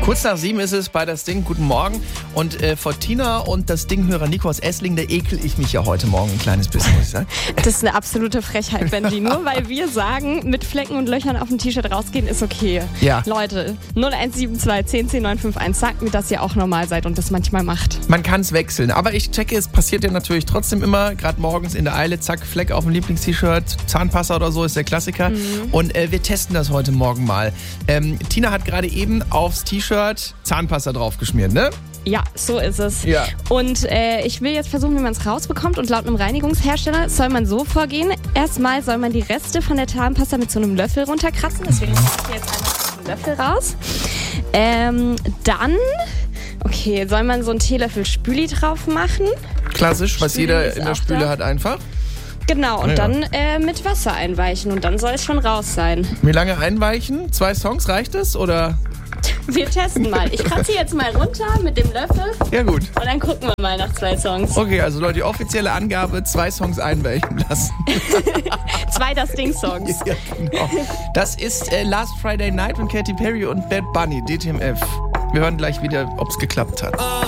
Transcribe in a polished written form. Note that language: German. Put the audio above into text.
Kurz nach 7 ist es bei Das Ding. Guten Morgen. Und vor Tina und Das Ding-Hörer Nico aus Essling, da ekel ich mich ja heute Morgen ein kleines bisschen, muss ich sagen. Das ist eine absolute Frechheit, Benji. Nur weil wir sagen, mit Flecken und Löchern auf dem T-Shirt rausgehen, ist okay. Ja. Leute, 0172 10 10 951, sagt mir, dass ihr auch normal seid und das manchmal macht. Man kann es wechseln, aber ich checke, es passiert ja natürlich trotzdem immer, gerade morgens in der Eile, zack, Fleck auf dem Lieblings-T-Shirt, Zahnpasta oder so ist der Klassiker. Und wir testen das heute Morgen mal. Tina hat gerade eben aufs T-Shirt Zahnpasta draufgeschmiert, ne? Ja, so ist es. Ja. Und ich will jetzt versuchen, wie man es rausbekommt. Und laut einem Reinigungshersteller soll man so vorgehen. Erstmal soll man die Reste von der Zahnpasta mit so einem Löffel runterkratzen. Deswegen mache ich jetzt einmal den Löffel raus. Dann, okay, soll man so einen Teelöffel Spüli drauf machen. Klassisch, was Spüli jeder ist in der auch Spüle da. hat einfach. Genau, und Ja. dann mit Wasser einweichen. Und dann soll es schon raus sein. Wie lange einweichen? 2 Songs, reicht es? Oder? Wir testen mal. Ich kratze jetzt mal runter mit dem Löffel. Ja gut. Und dann gucken wir mal nach 2 Songs. Okay, also Leute, die offizielle Angabe, 2 Songs einweichen lassen. 2 Das Ding-Songs. Ja, genau. Das ist Last Friday Night von Katy Perry und Bad Bunny, DTMF. Wir hören gleich wieder, ob es geklappt hat.